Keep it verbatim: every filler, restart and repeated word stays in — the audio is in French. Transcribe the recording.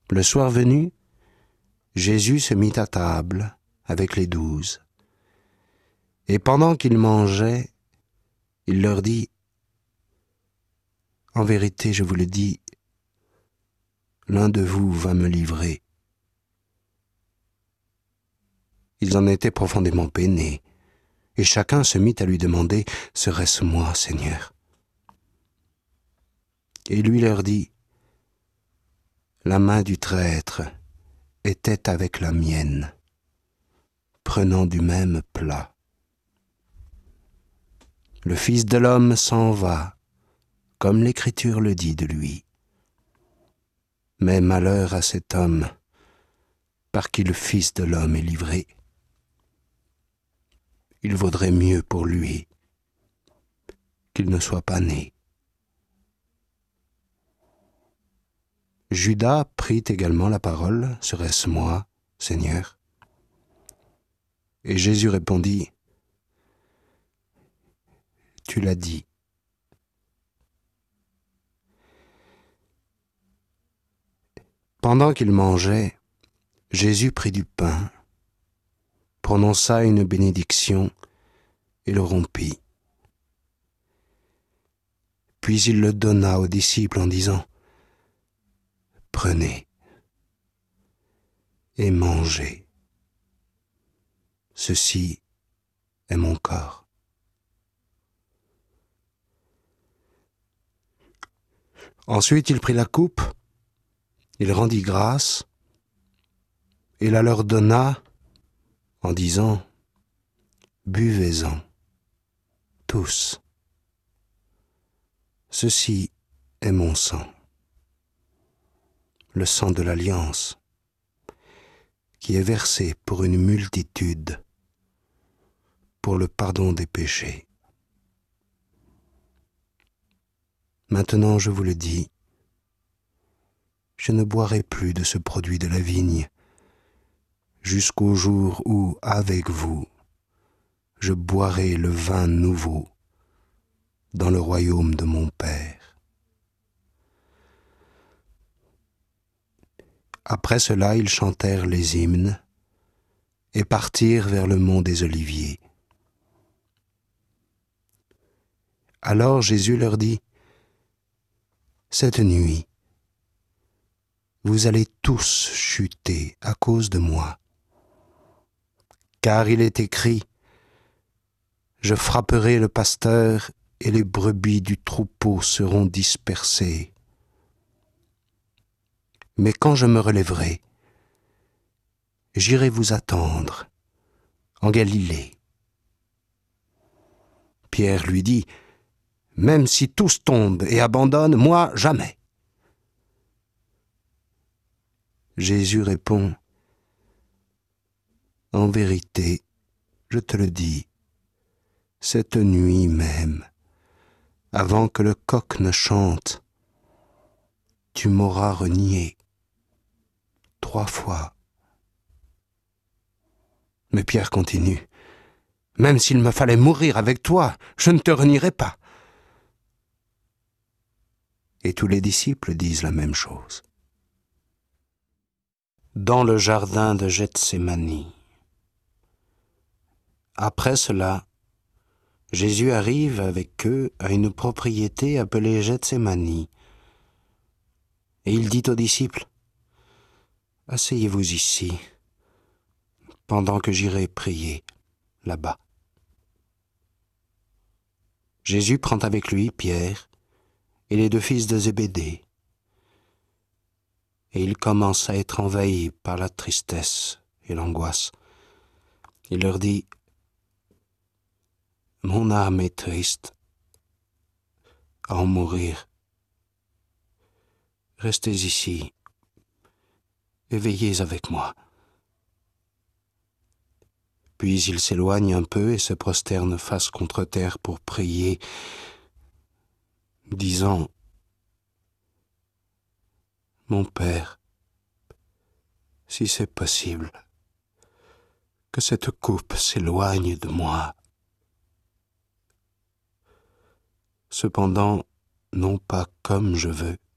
Le soir venu, Jésus se mit à table avec les douze. Et pendant qu'ils mangeaient, il leur dit, « En vérité, je vous le dis, l'un de vous va me livrer. » Ils en étaient profondément peinés, et chacun se mit à lui demander, « Serait-ce moi, Seigneur ?» Et lui leur dit, « La main du traître était avec la mienne, prenant du même plat. Le Fils de l'homme s'en va, comme l'Écriture le dit de lui. Mais malheur à cet homme, par qui le Fils de l'homme est livré. Il vaudrait mieux pour lui qu'il ne soit pas né. » Judas prit également la parole, « Serait-ce moi, Seigneur ?» Et Jésus répondit, « Tu l'as dit. » Pendant qu'il mangeait, Jésus prit du pain, prononça une bénédiction et le rompit. Puis il le donna aux disciples en disant, « Prenez et mangez. Ceci est mon corps. » Ensuite il prit la coupe, il rendit grâce, et la leur donna en disant, « Buvez-en, tous. Ceci est mon sang, le sang de l'Alliance, qui est versé pour une multitude, pour le pardon des péchés. Maintenant je vous le dis, je ne boirai plus de ce produit de la vigne, jusqu'au jour où, avec vous, je boirai le vin nouveau dans le royaume de mon Père. » Après cela, ils chantèrent les hymnes et partirent vers le mont des Oliviers. Alors Jésus leur dit, « Cette nuit, vous allez tous chuter à cause de moi. Car il est écrit, je frapperai le pasteur et les brebis du troupeau seront dispersées. Mais quand je me relèverai, j'irai vous attendre en Galilée. » Pierre lui dit, « Même si tous tombent et abandonnent, moi jamais. » Jésus répond, « En vérité, je te le dis, cette nuit même, avant que le coq ne chante, tu m'auras renié trois fois. » Mais Pierre continue, « Même s'il me fallait mourir avec toi, je ne te renierai pas. » Et tous les disciples disent la même chose. Dans le jardin de Gethsémani. Après cela, Jésus arrive avec eux à une propriété appelée Gethsémani, et il dit aux disciples, « Asseyez-vous ici, pendant que j'irai prier là-bas. » Jésus prend avec lui Pierre et les deux fils de Zébédée, et il commence à être envahi par la tristesse et l'angoisse. Il leur dit, « Mon âme est triste à en mourir. Restez ici et veillez avec moi. » Puis il s'éloigne un peu et se prosterne face contre terre pour prier, disant, « Mon Père, si c'est possible, que cette coupe s'éloigne de moi. Cependant, non pas comme je veux,